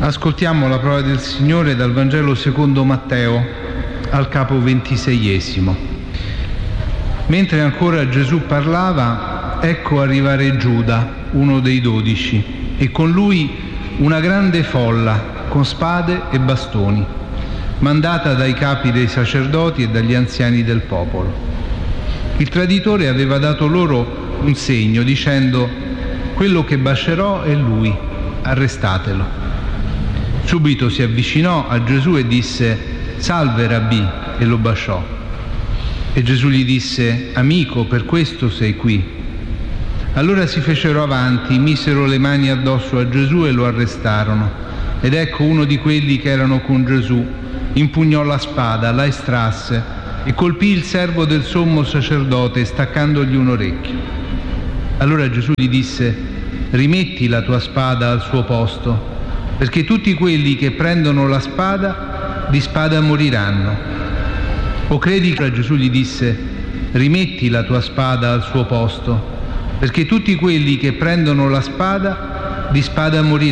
Ascoltiamo la parola del Signore dal Vangelo secondo Matteo, al capo 26. Mentre ancora Gesù parlava, ecco arrivare Giuda, uno dei 12, e con lui una grande folla con spade e bastoni, mandata dai capi dei sacerdoti e dagli anziani del popolo. Il traditore aveva dato loro un segno, dicendo: quello che bacerò è lui, arrestatelo. Subito si avvicinò a Gesù e disse: salve Rabbì, e lo baciò. E Gesù gli disse: amico, per questo sei qui. Allora si fecero avanti, misero le mani addosso a Gesù e lo arrestarono. Ed ecco uno di quelli che erano con Gesù impugnò la spada, la estrasse e colpì il servo del sommo sacerdote, staccandogli un orecchio. Allora Gesù gli disse: rimetti la tua spada al suo posto, perché tutti quelli che prendono la spada di spada moriranno. O credi che Gesù gli disse: rimetti la tua spada al suo posto, perché tutti quelli che prendono la spada di spada moriranno.